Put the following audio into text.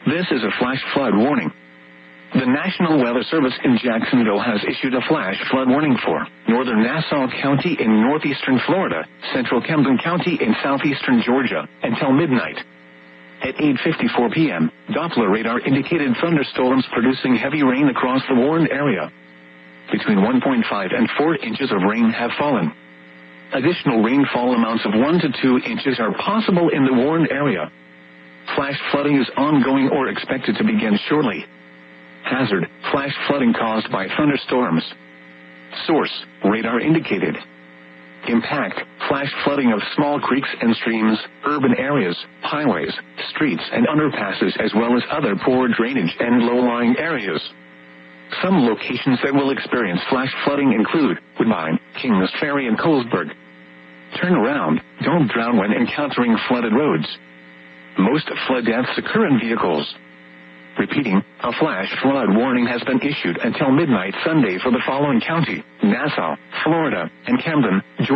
This is a flash flood warning. The National Weather Service in Jacksonville has issued a flash flood warning for northern Nassau County in northeastern Florida, central Camden County in southeastern Georgia, until midnight. At 8:54 p.m., Doppler radar indicated thunderstorms producing heavy rain across the warned area. Between 1.5 and 4 inches of rain have fallen. Additional rainfall amounts of 1 to 2 inches are possible in the warned area. Flash flooding is ongoing or expected to begin shortly. Hazard: flash flooding caused by thunderstorms. Source: radar indicated. Impact: flash flooding of small creeks and streams, urban areas, highways, streets and underpasses, as well as other poor drainage and low-lying areas. Some locations that will experience flash flooding include Woodbine, Kings Ferry and Colesburg. Turn around, don't drown when encountering flooded roads. Most flood deaths occur in vehicles. Repeating, a flash flood warning has been issued until midnight Sunday for the following county: Nassau, Florida, and Camden, Georgia.